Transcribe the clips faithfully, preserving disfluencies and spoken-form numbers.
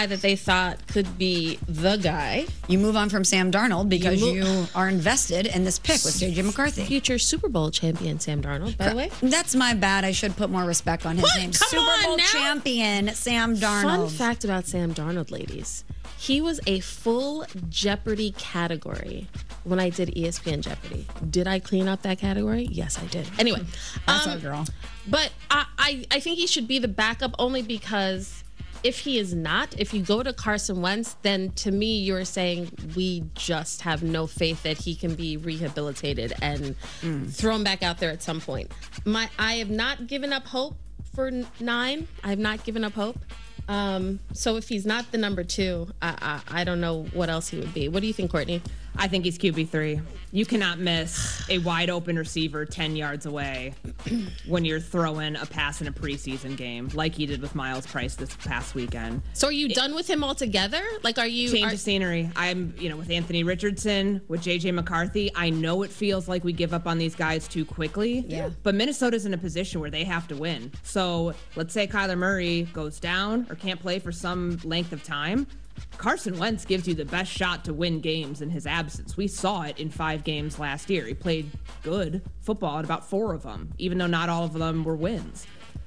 guy that they thought could be the guy. You move on from Sam Darnold because you, mo- you are invested in this pick with J J McCarthy. Future Super Bowl champion Sam Darnold, by the way. That's my bad. I should put more respect on his What? name. Come Super on Bowl now. champion Sam Darnold. Fun fact about Sam Darnold, ladies. He was a full Jeopardy category when I did E S P N Jeopardy. Did I clean up that category? Yes, I did. Anyway. That's um, our girl. But I, I, I think he should be the backup only because if he is not, if you go to Carson Wentz, then to me you're saying we just have no faith that he can be rehabilitated and mm. thrown back out there at some point. My I have not given up hope for nine. I have not given up hope. Um, so if he's not the number two, I, I I don't know what else he would be. What do you think, Courtney? I think he's Q B three. You cannot miss a wide open receiver ten yards away when you're throwing a pass in a preseason game, like he did with Miles Price this past weekend. So are you it, done with him altogether? Like, are you change are, of scenery? I'm, you know, with Anthony Richardson, with J J McCarthy. I know it feels like we give up on these guys too quickly. Yeah. But Minnesota's in a position where they have to win. So let's say Kyler Murray goes down or can't play for some length of time. Carson Wentz gives you the best shot to win games in his absence. We saw it in five games last year. He played good football at about four of them, even though not all of them were wins.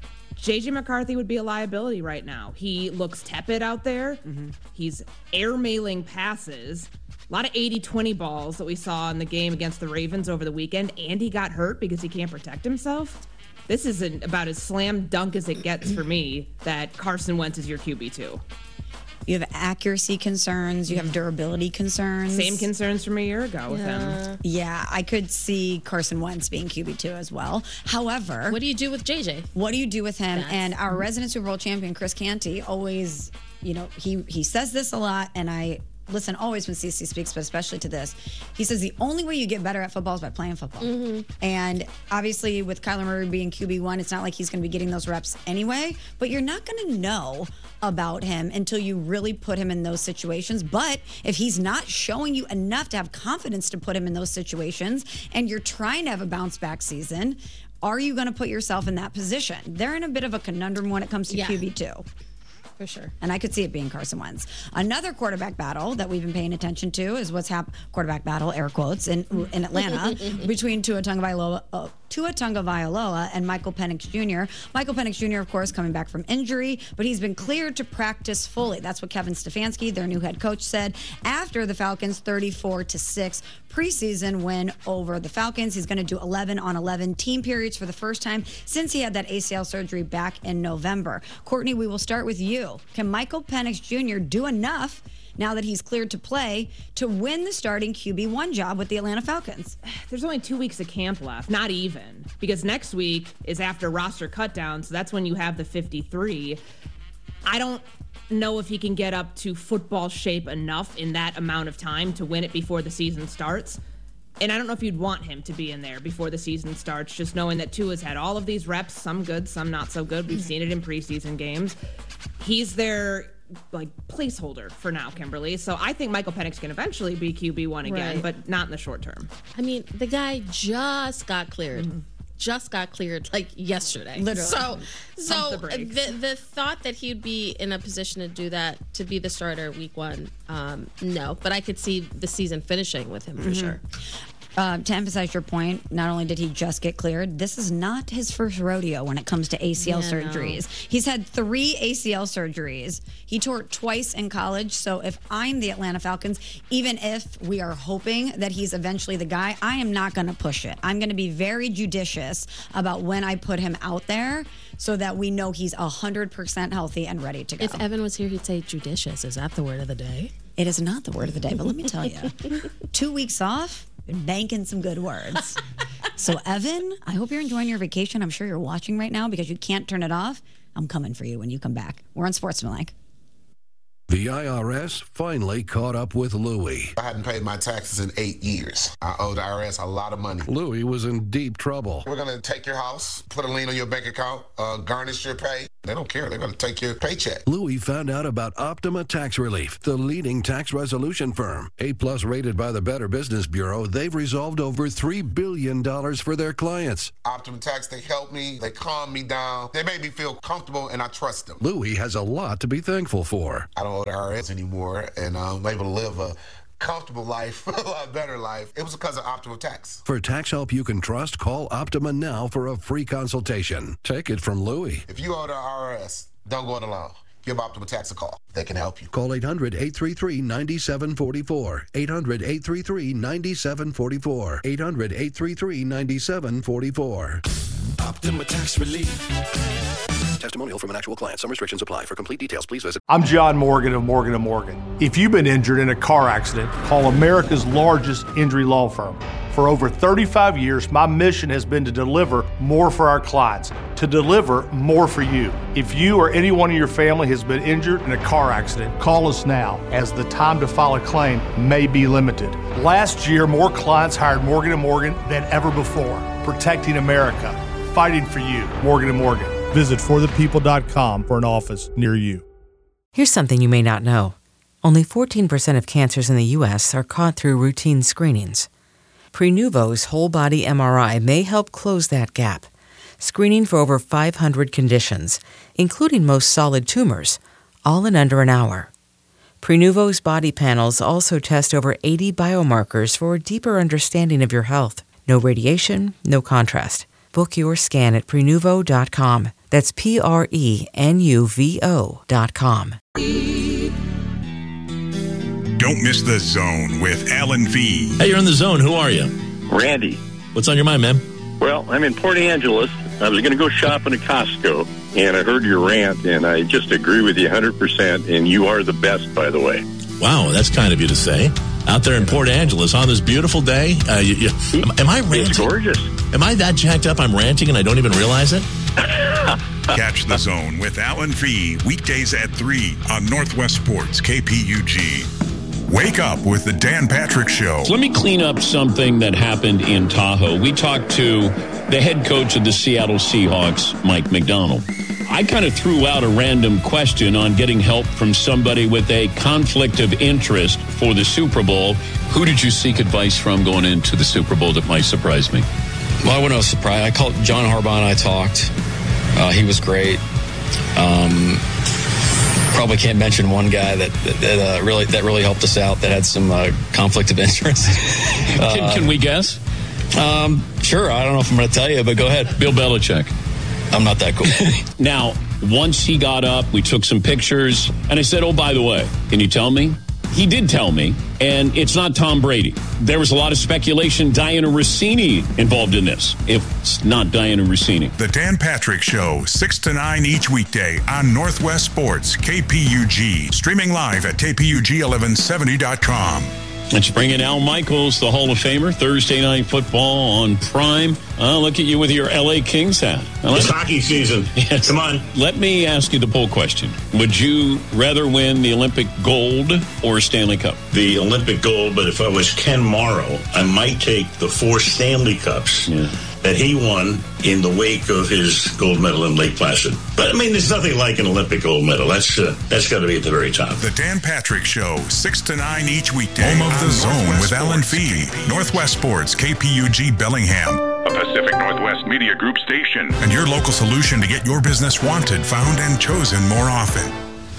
J J McCarthy would be a liability right now. He looks tepid out there. Mm-hmm. He's air-mailing passes. A lot of eighty twenty balls that we saw in the game against the Ravens over the weekend, and he got hurt because he can't protect himself. This is an, about as slam dunk as it gets for me that Carson Wentz is your Q B two. You have accuracy concerns. You have durability concerns. Same concerns from a year ago yeah. with him. Yeah, I could see Carson Wentz being Q B two as well. However, what do you do with J J? What do you do with him? That's... And our resident Super Bowl champion, Chris Canty, always, you know, he he says this a lot, and I listen always when C C speaks, but especially to this. He says the only way you get better at football is by playing football. Mm-hmm. And obviously with Kyler Murray being Q B one, it's not like he's going to be getting those reps anyway, but you're not going to know about him until you really put him in those situations. But if he's not showing you enough to have confidence to put him in those situations, and you're trying to have a bounce back season, are you going to put yourself in that position? They're in a bit of a conundrum when it comes to yeah. Q B two. For sure. And I could see it being Carson Wentz. Another quarterback battle that we've been paying attention to is what's happened, quarterback battle, air quotes, in in Atlanta between Tua Tagovailoa, uh, Tua Tagovailoa and Michael Penix Junior Michael Penix Junior, of course, coming back from injury, but he's been cleared to practice fully. That's what Kevin Stefanski, their new head coach, said after the Falcons' thirty-four to six preseason win over the Falcons. He's going to do eleven on eleven team periods for the first time since he had that A C L surgery back in November. Courtney, we will start with you. Can Michael Penix Junior do enough now that he's cleared to play to win the starting Q B one job with the Atlanta Falcons? There's only two weeks of camp left, not even, because next week is after roster cutdown, so that's when you have the fifty-three. I don't know if he can get up to football shape enough in that amount of time to win it before the season starts. And I don't know if you'd want him to be in there before the season starts, just knowing that Tua's had all of these reps, some good, some not so good. We've seen it in preseason games. He's their like placeholder for now, Kimberly. So I think Michael Penix can eventually be Q B one again, right. but not in the short term. I mean, the guy just got cleared. Mm-hmm. Just got cleared like yesterday. Literally. So, so the, the the thought that he'd be in a position to do that, to be the starter week one, um, no. But I could see the season finishing with him for mm-hmm. sure. Uh, to emphasize your point, not only did he just get cleared, this is not his first rodeo when it comes to A C L yeah, surgeries. No. He's had three A C L surgeries. He tore it twice in college. So if I'm the Atlanta Falcons, even if we are hoping that he's eventually the guy, I am not going to push it. I'm going to be very judicious about when I put him out there so that we know he's one hundred percent healthy and ready to go. If Evan was here, he'd say judicious. Is that the word of the day? It is not the word of the day, but let me tell you, two weeks off, been banking some good words. So, Evan, I hope you're enjoying your vacation. I'm sure you're watching right now because you can't turn it off. I'm coming for you when you come back. We're on Sportsmanlike. The I R S finally caught up with Louie. I hadn't paid my taxes in eight years. I owed the I R S a lot of money. Louie was in deep trouble. We're going to take your house, put a lien on your bank account, uh, garnish your pay. They don't care. They're going to take your paycheck. Louie found out about Optima Tax Relief, the leading tax resolution firm. A-plus rated by the Better Business Bureau, they've resolved over three billion dollars for their clients. Optima Tax, they help me. They calm me down. They make me feel comfortable, and I trust them. Louie has a lot to be thankful for. I don't on the I R S anymore, and I'm able to live a comfortable life, a lot better life. It was because of Optima Tax. For tax help you can trust, call Optima now for a free consultation. Take it from Louie. If you owe the I R S, don't go it alone. Give Optima Tax a call. They can help you. Call eight hundred, eight three three, nine seven four four. eight hundred, eight three three, nine seven four four. eight hundred, eight three three, nine seven four four. Optima Tax Relief. Testimonial from an actual client. Some restrictions apply. For complete details, please visit. I'm John Morgan of Morgan and Morgan. If you've been injured in a car accident, call America's largest injury law firm. For over thirty-five years, my mission has been to deliver more for our clients, to deliver more for you. If you or anyone in your family has been injured in a car accident, call us now, as the time to file a claim may be limited. Last year, more clients hired Morgan and Morgan than ever before, protecting America, fighting for you. Morgan and Morgan. Visit for the people dot com for an office near you. Here's something you may not know. Only fourteen percent of cancers in the U S are caught through routine screenings. Prenuvo's whole-body M R I may help close that gap, screening for over five hundred conditions, including most solid tumors, all in under an hour. Prenuvo's body panels also test over eighty biomarkers for a deeper understanding of your health. No radiation, no contrast. Book your scan at Prenuvo dot com. That's P R E N U V O dot com. Don't miss The Zone with Alan V. Hey, you're in The Zone. Who are you? Randy. What's on your mind, man? Well, I'm in Port Angeles. I was going to go shopping at Costco, and I heard your rant, and I just agree with you one hundred percent, and you are the best, by the way. Wow, that's kind of you to say. Out there in Port Angeles on this beautiful day. Uh, you, you, am, am I ranting? It's gorgeous. Am I that jacked up I'm ranting and I don't even realize it? Catch The Zone with Alan V. weekdays at three on Northwest Sports K P U G. Wake up with the Dan Patrick Show. Let me clean up something that happened in Tahoe. We talked to the head coach of the Seattle Seahawks, Mike Macdonald. I kind of threw out a random question on getting help from somebody with a conflict of interest for the Super Bowl. Who did you seek advice from going into the Super Bowl that might surprise me? Well, I wasn't surprised. I called John Harbaugh and I talked. Uh, he was great. Um, probably can't mention one guy that that uh, really that really helped us out that had some uh, conflict of interest. uh, can, can we guess? Um, sure. I don't know if I'm going to tell you, but go ahead. Bill Belichick. I'm not that cool. Now, once he got up, we took some pictures, and I said, oh, by the way, can you tell me? He did tell me, and it's not Tom Brady. There was a lot of speculation, Diana Rossini involved in this. If it's not Diana Rossini. The Dan Patrick Show, six to nine each weekday on Northwest Sports, K P U G. Streaming live at K P U G eleven seventy dot com. Let's bring in Al Michaels, the Hall of Famer, Thursday Night Football on Prime. Uh, look at you with your L A Kings hat. It's hockey season. Yes. Come on. Let me ask you the poll question. Would you rather win the Olympic gold or Stanley Cup? The Olympic gold, but if I was Ken Morrow, I might take the four Stanley Cups yeah. that he won in the wake of his gold medal in Lake Placid. But, I mean, there's nothing like an Olympic gold medal. That's uh, that's got to be at the very top. The Dan Patrick Show, six to nine each weekday. Home of The Zone with Alan Fee. Northwest Sports, K P U G Bellingham. A Pacific Northwest Media Group station. And your local solution to get your business wanted, found, and chosen more often.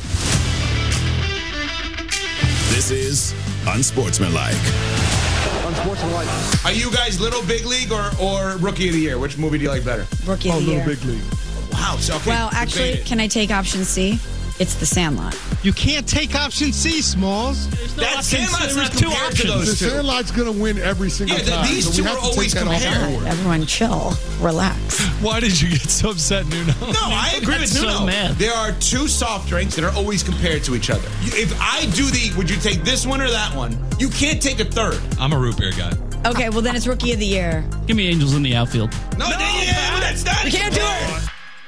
This is Unsportsmanlike. Unsportsmanlike. Are you guys Little Big League or, or Rookie of the Year? Which movie do you like better? Rookie of oh, the Year. Little Big League. Wow. So, okay, well, actually, debated. Can I take option C? It's The Sandlot. You can't take option C, Smalls. No that Sandlot's not compared to those two. The Sandlot's going to win every single yeah, time. These so two are always compared. Everyone chill. Relax. Why did you get so upset, Nuno? No, I agree with Nuno. So mad. There are two soft drinks that are always compared to each other. If I do the, would you take this one or that one? You can't take a third. I'm a root beer guy. Okay, well then it's Rookie of the Year. Give me Angels in the outfield. No, no yeah, that's not. You can't do it.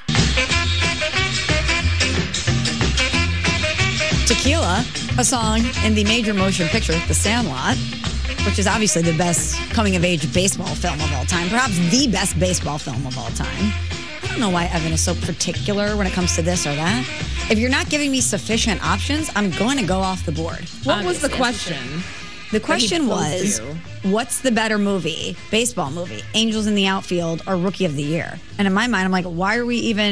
Tequila, a song in the major motion picture, The Sandlot, which is obviously the best coming-of-age baseball film of all time, perhaps the best baseball film of all time. I don't know why Evan is so particular when it comes to this or that. If you're not giving me sufficient options, I'm going to go off the board. What was the question? The question was, what's the better movie, baseball movie, Angels in the Outfield or Rookie of the Year? And in my mind, I'm like, why are we even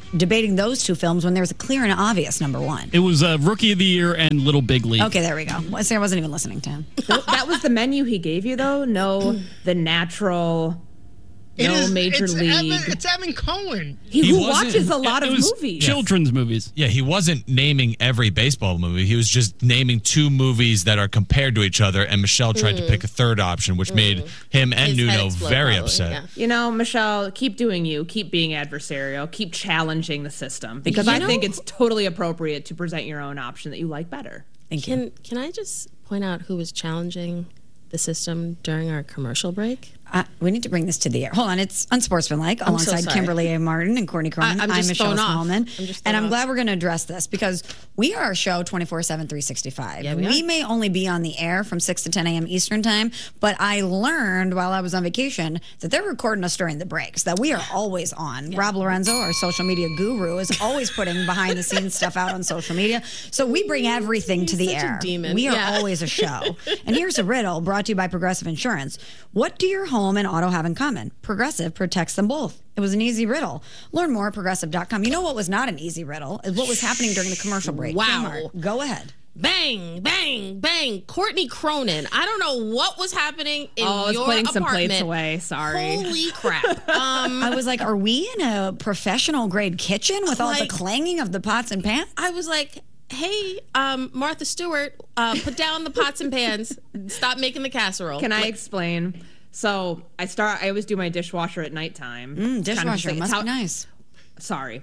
debating those two films when there's a clear and obvious number one? It was uh, Rookie of the Year and Little Big League. Okay, there we go. Well, see, I wasn't even listening to him. That was the menu he gave you, though? No, The Natural... It no is, Major it's League. Evan, it's Evan Cohen. He, He who wasn't- watches a lot It of was movies. children's movies. Yeah, he wasn't naming every baseball movie. He was just naming two movies that are compared to each other, and Michelle tried to pick a third option, which made him and His head Nuno explode very probably, upset. yeah. You know, Michelle, keep doing you. Keep being adversarial. Keep challenging the system. Because You I know- think it's totally appropriate to present your own option that you like better. Thank you. Can can I just point out who was challenging the system during our commercial break? Uh, we need to bring this to the air. Hold on, it's Unsportsmanlike I'm so alongside sorry. Kimberly A. Martin and Courtney Cronin. I- I'm I'm just Michelle thrown off. Smallman. I'm just and thrown I'm off. glad we're going to address this because we are a show twenty-four seven, three sixty-five. Yeah, we are. may only be on the air from six to ten a.m. Eastern time, but I learned while I was on vacation that they're recording us during the breaks, that we are always on. Rob Lorenzo, our social media guru, is always putting behind the scenes stuff out on social media. So we bring everything to the such a air. demon. We are Yeah. always a show. And here's a riddle brought to you by Progressive Insurance. What do your home and auto have in common? Progressive protects them both. It was an easy riddle. Learn more at progressive dot com. You know what was not an easy riddle? Is what was happening during the commercial break. Wow. Kmart, go ahead. Bang, bang, bang. Courtney Cronin. I don't know what was happening in Oh, I was your putting some apartment. plates away. Sorry. Holy crap. Um, I was like, are we in a professional grade kitchen with all the Like- clanging of the pots and pans? I was like, hey, um, Martha Stewart, uh, put down the pots and pans. Stop making the casserole. Can I Like, explain? So I start. I always do my dishwasher at nighttime. Mm, Kind of dishwasher thing. must It's how- be nice. Sorry.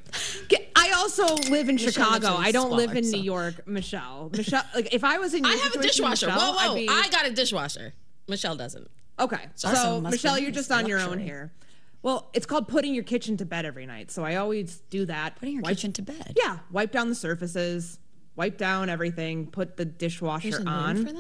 I also live in Michelle Chicago. lives in I don't live squalor, in so. New York, Michelle. Michelle, like if I was in your I have a situation, dishwasher. Michelle, whoa, whoa. I'd be- I got a dishwasher. Michelle doesn't. Okay. Awesome. So, Must Michelle, be you're nice. just on your own Luxury. here. Well, it's called putting your kitchen to bed every night. So I always do that. Putting your Wipe- kitchen to bed. Yeah. Wipe down the surfaces, wipe down everything, put the dishwasher There's a name on. for that?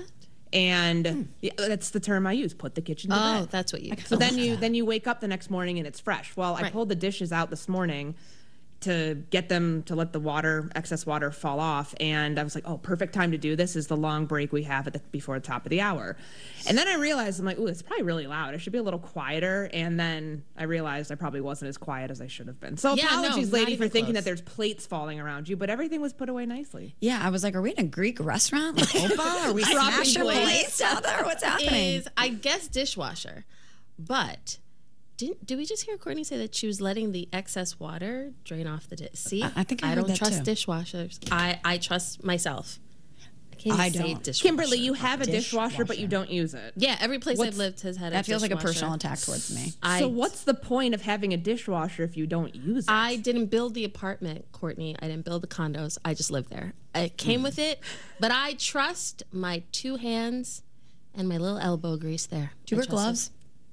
And yeah, that's the term I use, put the kitchen to Oh, bed. that's what you So then you then you wake up the next morning and it's fresh. Well, I Right. pulled the dishes out this morning to get them to let the water, excess water fall off. And I was like, oh, perfect time to do this is the long break we have at the, before the top of the hour. And then I realized, I'm like, ooh, it's probably really loud. I should be a little quieter. And then I realized I probably wasn't as quiet as I should have been. So Yeah, no, apologies, not lady, for even thinking close. that there's plates falling around you, but everything was put away nicely. Yeah, I was like, are we in a Greek restaurant? Like Opa? Are we Dropping smashing plates. plates out there? What's happening? Is, I guess, dishwasher. But didn't did we just hear Courtney say that she was letting the excess water drain off the dish? See, I- I think I heard don't that trust too. dishwashers. I, I trust myself. I can't even I say don't. dishwasher. Kimberly, you have a dishwasher, but you Dishwasher. don't use it. Yeah, every place What's- I've lived has had a That feels like a dishwasher. personal attack towards me. I, So what's the point of having a dishwasher if you don't use it? I didn't build the apartment, Courtney. I didn't build the condos. I just lived there. It came with it, but I trust my two hands and my little elbow grease there. Do you I wear trust gloves? it.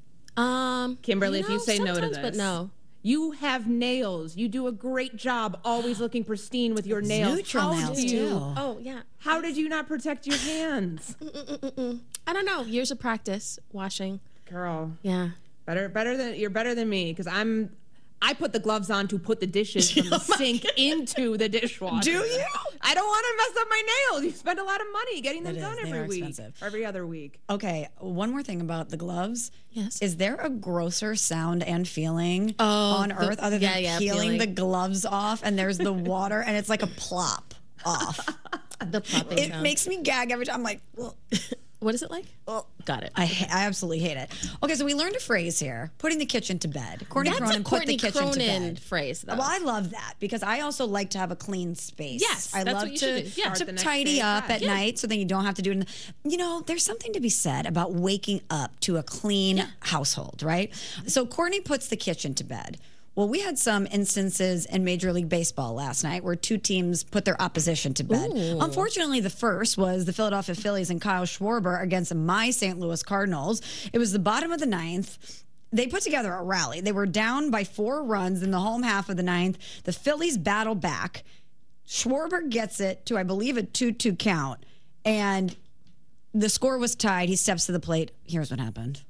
Um, Kimberly, if you say no to sometimes, this, but no. You have nails. You do a great job, always looking pristine with your nails. Neutral How nails, do you- too. Oh yeah. How did you not protect your hands, Mm-mm-mm-mm. I don't know. Years of practice washing. girl? Yeah. Better, better than you're better than me because I'm. I put the gloves on to put the dishes from the sink into the dishwasher. Do you? I don't want to mess up my nails. You spend a lot of money getting them It done is. They every are week, expensive. or every other week. Okay, one more thing about the gloves. Yes. Is there a grosser sound and feeling Oh, on the- earth other yeah, than yeah, peeling peeling. the gloves off and there's the water and it's like a plop off? The plopping It sound. makes me gag every time. I'm like, well, What is it like? Got it. I, ha- I absolutely hate it. Okay, so we learned a phrase here: putting the kitchen to bed. Courtney That's Cronin a put the Courtney kitchen to Cronin bed. phrase, though. Well, I love that because I also like to have a clean space. Yes, I that's love what you to, should do. Yeah. to Start the next tidy day up fresh. at Yeah. night so then you don't have to do it. In the, you know, there's something to be said about waking up to a clean household, right? So Courtney puts the kitchen to bed. Well, we had some instances in Major League Baseball last night where two teams put their opposition to bed. Ooh. Unfortunately, the first was the Philadelphia Phillies and Kyle Schwarber against my Saint Louis Cardinals. It was the bottom of the ninth. They put together a rally. They were down by four runs in the home half of the ninth. The Phillies battle back. Schwarber gets it to, I believe, a two two count. And the score was tied. He steps to the plate. Here's what happened.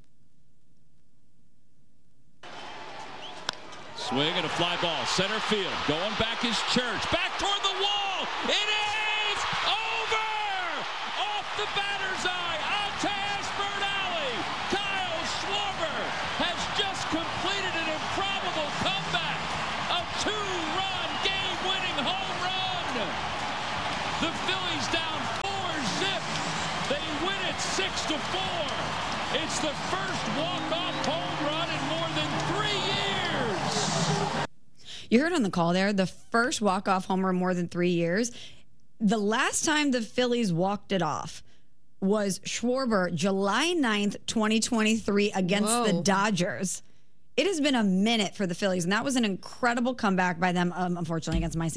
Swing and a fly ball, center field. Going back is Church. Back toward the wall. It is over! Off the batter's eye, onto Ashburn Alley. Kyle Schwarber has just completed an improbable comeback. A two-run to four. It's the first walk-off home run in more than three years. You heard on the call there, the first walk-off homer in more than three years. The last time the Phillies walked it off was Schwarber, July ninth, twenty twenty-three, against Whoa. the Dodgers. It has been a minute for the Phillies, and that was an incredible comeback by them, um, unfortunately, against my